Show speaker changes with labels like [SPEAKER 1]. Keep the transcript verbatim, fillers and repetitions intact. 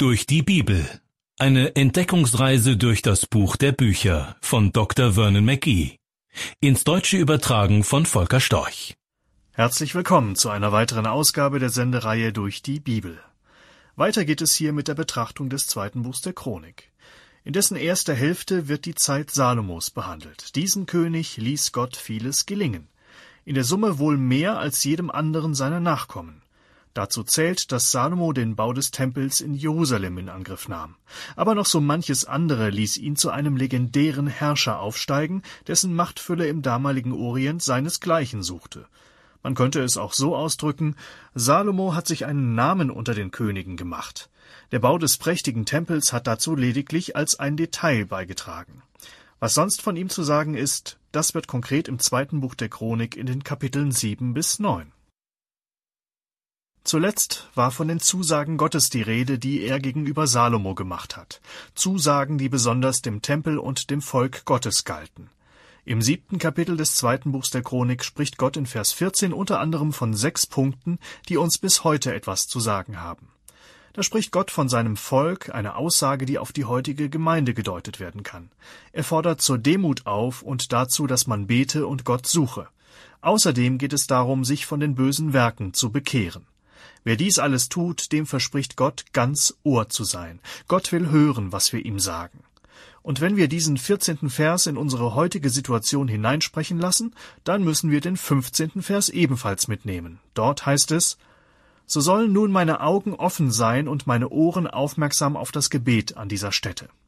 [SPEAKER 1] Durch die Bibel. Eine Entdeckungsreise durch das Buch der Bücher von Doktor Vernon McGee. Ins Deutsche übertragen von Volker Storch.
[SPEAKER 2] Herzlich willkommen zu einer weiteren Ausgabe der Sendereihe Durch die Bibel. Weiter geht es hier mit der Betrachtung des zweiten Buchs der Chronik. In dessen erster Hälfte wird die Zeit Salomos behandelt. Diesem König ließ Gott vieles gelingen. In der Summe wohl mehr als jedem anderen seiner Nachkommen. Dazu zählt, dass Salomo den Bau des Tempels in Jerusalem in Angriff nahm. Aber noch so manches andere ließ ihn zu einem legendären Herrscher aufsteigen, dessen Machtfülle im damaligen Orient seinesgleichen suchte. Man könnte es auch so ausdrücken: Salomo hat sich einen Namen unter den Königen gemacht. Der Bau des prächtigen Tempels hat dazu lediglich als ein Detail beigetragen. Was sonst von ihm zu sagen ist, das wird konkret im zweiten Buch der Chronik in den Kapiteln sieben bis neun. Zuletzt war von den Zusagen Gottes die Rede, die er gegenüber Salomo gemacht hat. Zusagen, die besonders dem Tempel und dem Volk Gottes galten. Im siebten Kapitel des zweiten Buchs der Chronik spricht Gott in Vers vierzehn unter anderem von sechs Punkten, die uns bis heute etwas zu sagen haben. Da spricht Gott von seinem Volk, eine Aussage, die auf die heutige Gemeinde gedeutet werden kann. Er fordert zur Demut auf und dazu, dass man bete und Gott suche. Außerdem geht es darum, sich von den bösen Werken zu bekehren. Wer dies alles tut, dem verspricht Gott, ganz Ohr zu sein. Gott will hören, was wir ihm sagen. Und wenn wir diesen vierzehnten Vers in unsere heutige Situation hineinsprechen lassen, dann müssen wir den fünfzehnten Vers ebenfalls mitnehmen. Dort heißt es: So sollen nun meine Augen offen sein und meine Ohren aufmerksam auf das Gebet an dieser Stätte.